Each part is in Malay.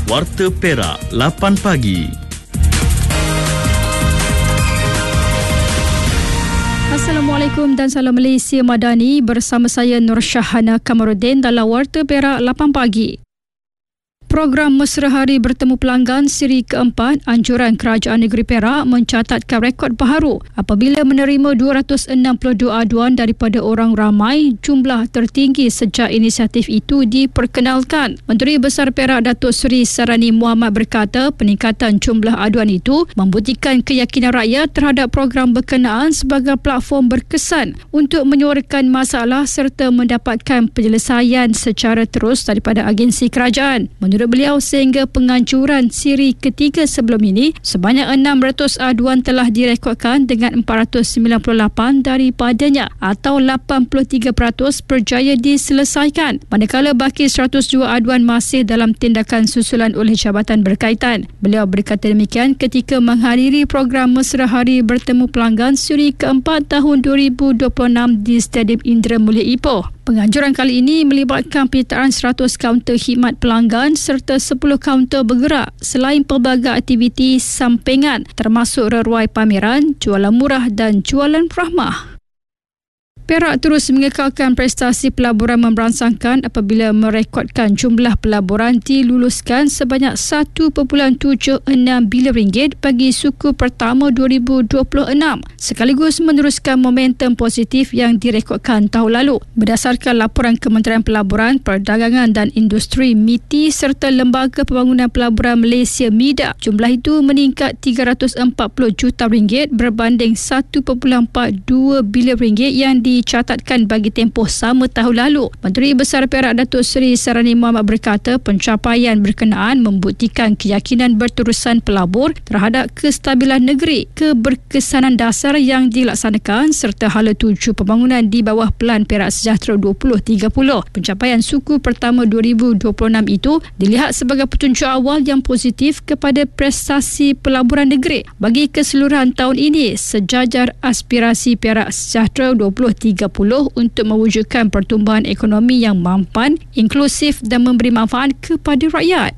Warta Perak 8 pagi. Assalamualaikum dan salam Malaysia Madani, bersama saya Nur Syahana Kamarudin dalam Warta Perak 8 pagi. Program Mesra Hari Bertemu Pelanggan siri keempat Anjuran Kerajaan Negeri Perak mencatatkan rekod baharu apabila menerima 262 aduan daripada orang ramai, jumlah tertinggi sejak inisiatif itu diperkenalkan. Menteri Besar Perak Datuk Seri Sarani Muhammad berkata peningkatan jumlah aduan itu membuktikan keyakinan rakyat terhadap program berkenaan sebagai platform berkesan untuk menyuarakan masalah serta mendapatkan penyelesaian secara terus daripada agensi kerajaan. Menurut beliau, sehingga penganjuran siri ketiga sebelum ini, sebanyak 600 aduan telah direkodkan dengan 498 daripadanya atau 83% berjaya diselesaikan, manakala baki 102 aduan masih dalam tindakan susulan oleh jabatan berkaitan. Beliau berkata demikian ketika menghadiri program Mesra Hari Bertemu Pelanggan siri keempat tahun 2026 di Stadium Indra Mulia Ipoh. Penganjuran kali ini melibatkan penyertaan 100 kaunter khidmat pelanggan serta 10 kaunter bergerak selain pelbagai aktiviti sampingan termasuk reruai pameran, jualan murah dan jualan rahmah. Perak terus mengekalkan prestasi pelaburan memberansangkan apabila merekodkan jumlah pelaburan diluluskan sebanyak 1.76 bilion ringgit bagi suku pertama 2026, sekaligus meneruskan momentum positif yang direkodkan tahun lalu. Berdasarkan laporan Kementerian Pelaburan, Perdagangan dan Industri MITI serta Lembaga Pembangunan Pelaburan Malaysia MIDA, jumlah itu meningkat 340 juta ringgit berbanding 1.42 bilion ringgit yang dicatatkan bagi tempoh sama tahun lalu. Menteri Besar Perak Datuk Seri Sarani Muhammad berkata pencapaian berkenaan membuktikan keyakinan berterusan pelabur terhadap kestabilan negeri, keberkesanan dasar yang dilaksanakan serta hala tuju pembangunan di bawah Pelan Perak Sejahtera 2030. Pencapaian suku pertama 2026 itu dilihat sebagai petunjuk awal yang positif kepada prestasi pelaburan negeri bagi keseluruhan tahun ini sejajar aspirasi Perak Sejahtera 2030 untuk mewujudkan pertumbuhan ekonomi yang mampan, inklusif dan memberi manfaat kepada rakyat.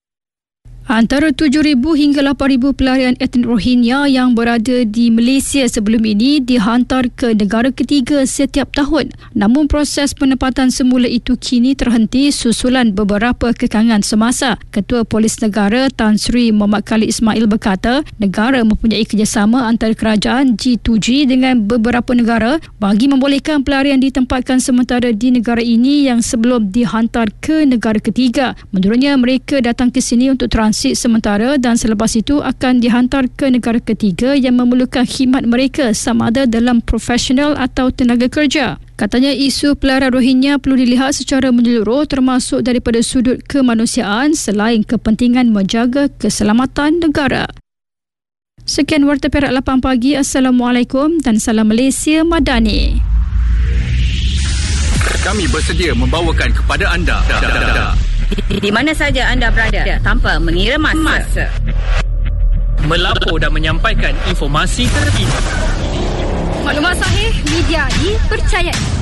Antara 7,000 hingga 8,000 pelarian etnik Rohingya yang berada di Malaysia sebelum ini dihantar ke negara ketiga setiap tahun. Namun proses penempatan semula itu kini terhenti susulan beberapa kekangan semasa. Ketua Polis Negara Tan Sri Muhammad Khalid Ismail berkata negara mempunyai kerjasama antara kerajaan G2G dengan beberapa negara bagi membolehkan pelarian ditempatkan sementara di negara ini yang sebelum dihantar ke negara ketiga. Menurutnya mereka datang ke sini untuk transit sementara dan selepas itu akan dihantar ke negara ketiga yang memerlukan khidmat mereka sama ada dalam profesional atau tenaga kerja. Katanya isu pelarian Rohingya perlu dilihat secara menyeluruh termasuk daripada sudut kemanusiaan selain kepentingan menjaga keselamatan negara. Sekian Warta Perak 8 pagi. Assalamualaikum dan salam Malaysia Madani. Kami bersedia membawakan kepada anda di mana saja anda berada tanpa mengira masa. Melapor dan menyampaikan informasi terkini. Maklumat sahih, media dipercayai.